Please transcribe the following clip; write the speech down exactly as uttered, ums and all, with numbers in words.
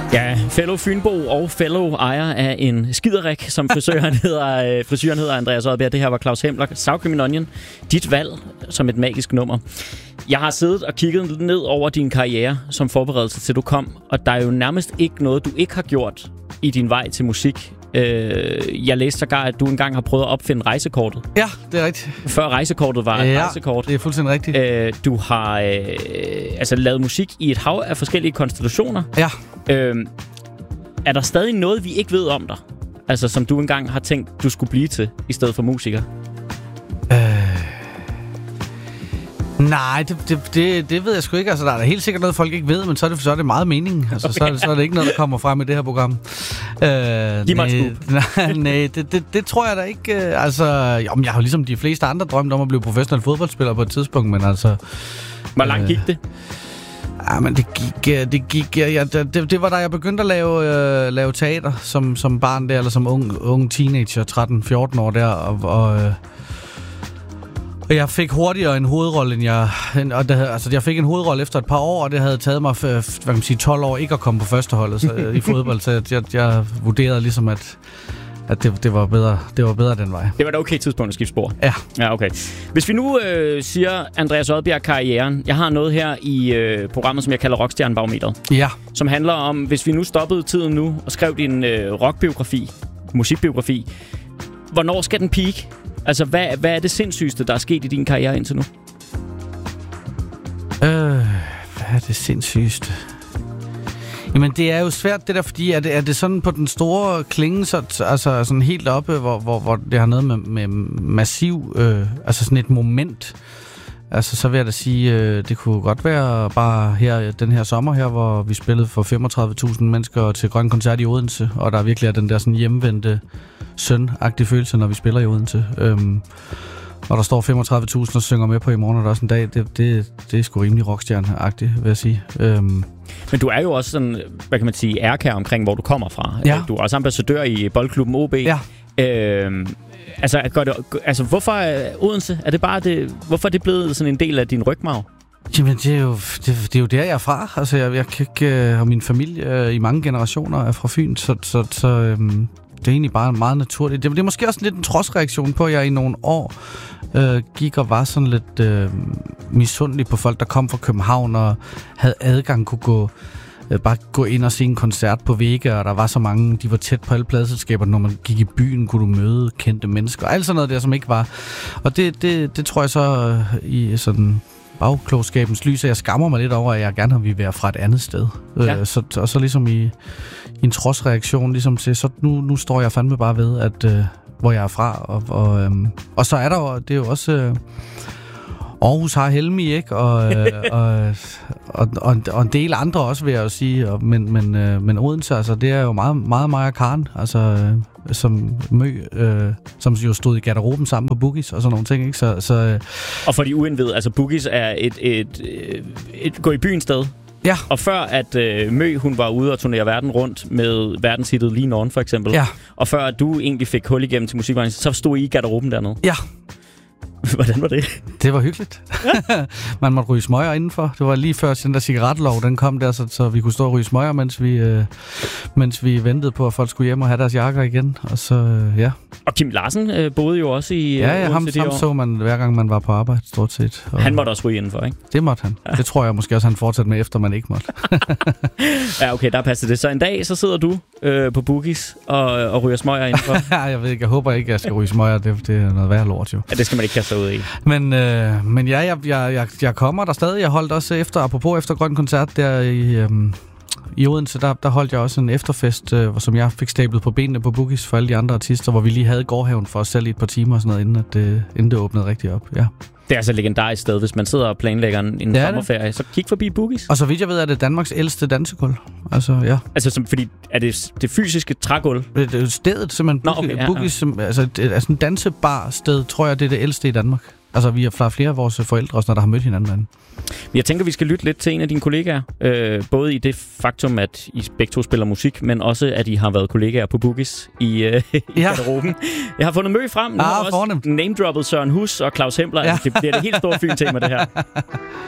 Ja, fellow Fynbo og fellow ejer af en skiderik, som frisøren hedder, frisøren hedder Andreas Odbjerg. Det her var Claus Hempler, Sour Cream and Onion. Dit valg som et magisk nummer. Jeg har siddet og kigget ned over din karriere som forberedelse til du kom, og der er jo nærmest ikke noget, du ikke har gjort i din vej til musik. Jeg læste sågar, at du engang har prøvet at opfinde rejsekortet. Ja, det er rigtigt. Før rejsekortet var et ja, rejsekort. Det er fuldstændig rigtigt. Du har øh, altså lavet musik i et hav af forskellige konstellationer. Ja. Øh, er der stadig noget, vi ikke ved om dig? Altså, som du engang har tænkt, du skulle blive til, i stedet for musiker? Øh... Nej, det, det, det, det ved jeg sgu ikke. Altså, der er da helt sikkert noget, folk ikke ved, men så er det, så er det meget mening. Altså, okay. så, er det, så er det ikke noget, der kommer frem i det her program. Øh, Giv mig et nej, nej det, det, det tror jeg da ikke. Altså, jo, jeg har jo ligesom de fleste andre drømt om at blive professionel fodboldspiller på et tidspunkt, men altså... Hvor langt øh, gik det? Ja, men det gik, det gik, ja, det, det var da jeg begyndte at lave, øh, lave teater som, som barn der, eller som ung, ung teenager, tretten fjorten år der, og... og øh, Og jeg fik hurtigere en hovedrolle, end jeg... Og det havde, altså, jeg fik en hovedrolle efter et par år, og det havde taget mig hvad kan man sige, tolv år ikke at komme på førsteholdet så, i fodbold. Så jeg, jeg, jeg vurderede ligesom, at, at det, det, var bedre, det var bedre den vej. Det var et okay tidspunkt at skifte spor. Ja. Ja, okay. Hvis vi nu øh, siger Andreas Odbjerg-karrieren. Jeg har noget her i øh, programmet, som jeg kalder Rockstjernebarometeret. Ja. Som handler om, hvis vi nu stoppede tiden nu og skrev din øh, rockbiografi, musikbiografi. Hvornår skal den peak? Altså, hvad, hvad er det sindssygeste, der er sket i din karriere indtil nu? Øh, hvad er det sindssygeste? Jamen, det er jo svært, det der, fordi er det, er det sådan på den store klinge, så, altså sådan helt oppe, hvor, hvor, hvor det har noget med, med massiv, øh, altså sådan et moment. Altså, så vil jeg da sige, øh, det kunne godt være bare her, den her sommer her, hvor vi spillede for femogtredive tusind mennesker til Grøn Koncert i Odense, og der virkelig er den der sådan hjemvendte søn-agtige følelse, når vi spiller i Odense. Øhm, og der står femogtredive tusind og synger med på i morgen, og der er sådan en dag, det, det, det er sgu rimelig rockstjerne-agtigt, vil jeg sige. Øhm. Men du er jo også sådan, hvad kan man sige, ærkær omkring, hvor du kommer fra. Ja. Du er også ambassadør i boldklubben O B. Ja. Øhm, altså, gør det, altså, hvorfor er Odense? Er det bare det, hvorfor er det blevet sådan en del af din rygmarv? Jamen, det er jo, det, det er jo der, jeg er fra. Altså, jeg, jeg kan ikke... Og min familie øh, i mange generationer er fra Fyn, så... så, så øhm, det er egentlig bare meget naturligt. Det, det er måske også lidt en trodsreaktion på, at jeg i nogle år øh, gik og var sådan lidt øh, misundelig på folk, der kom fra København og havde adgang, kunne gå, øh, bare gå ind og se en koncert på Vega, og der var så mange, de var tæt på alle pladselskaber. Når man gik i byen, kunne du møde kendte mennesker, og alt sådan noget der, som ikke var. Og det, det, det tror jeg så øh, i sådan... bagklogskabens lys, og jeg skammer mig lidt over, at jeg gerne vil være fra et andet sted. Ja. Øh, så, og så ligesom i, i en trodsreaktion, ligesom til, så nu, nu står jeg fandme bare ved, at øh, hvor jeg er fra. Og, og, øhm, og så er der jo, det er jo også... Øh, Aarhus har Helmi, ikke? Og, øh, og, og, og, og en del andre også, vil jeg jo sige. Og, men, men, øh, men Odense, altså, det er jo meget, meget Maja Karen, altså, øh, som Mø, øh, som jo stod i garderoben sammen på Boogies og sådan nogle ting, ikke? Så, så, øh, og for de uindvidede, altså Boogies er et, et, et, et gå i byen sted. Ja. Og før at øh, Mø, hun var ude og turnere verden rundt med verdenshittet Lean On, for eksempel. Ja. Og før at du egentlig fik hul igennem til musikbranchen, så stod I i garderoben dernede. Ja. Hvordan var det? Det var hyggeligt. Man måtte ryge smøger indenfor. Det var lige før den der cigaretlov, den kom der, så, så vi kunne stå og ryge smøger, mens vi, øh, mens vi ventede på, at folk skulle hjem og have deres jakker igen. Og så, øh, ja. Og Kim Larsen øh, boede jo også i... Ja, ja, ham, ham så man hver gang, man var på arbejde, stort set. Og han måtte også ryge indenfor, ikke? Det måtte han. Ja. Det tror jeg måske også, han fortsatte med, efter man ikke måtte. Ja, okay, der passer det. Så en dag, så sidder du øh, på Boogies og, og ryger smøger indenfor. Ja, jeg ved ikke. Jeg håber ikke, jeg skal ryge smøger. Det, det er noget værre lort, jo. Ja, det skal man ikke kaste sig ud i. Men, øh, men ja, jeg, jeg, jeg, jeg kommer der stadig. Jeg holdt også efter, apropos efter Grøn Koncert der i... Øh, I Odense, der, der holdt jeg også en efterfest, øh, som jeg fik stablet på benene på Boogies for alle de andre artister, hvor vi lige havde gårdhaven for os selv i et par timer og sådan noget, inden, at, øh, inden det åbnede rigtig op. Ja. Det er altså et legendarisk sted, hvis man sidder og planlægger en, en sommerferie, så kig forbi Boogies. Og så vidt jeg ved, er det Danmarks ældste dansegulv. Altså, ja. Altså, som, fordi er det det fysiske trægulv? Det er stedet, simpelthen. Nå, okay, ja, Boogies, ja. Altså, det er sådan en dansebar sted, tror jeg, det er det ældste i Danmark. Altså, vi har flere af vores forældre også, når der har mødt hinanden. Jeg tænker, vi skal lytte lidt til en af dine kollegaer. Øh, både i det faktum, at I begge to spiller musik, men også, at I har været kollegaer på Boogies i, øh, i ja. garderoben. Jeg har fundet Mø frem. Nu ah, har også name-droppet Søren Hus og Claus Hempler. Ja. Det bliver det helt store Fyn-tema, det her.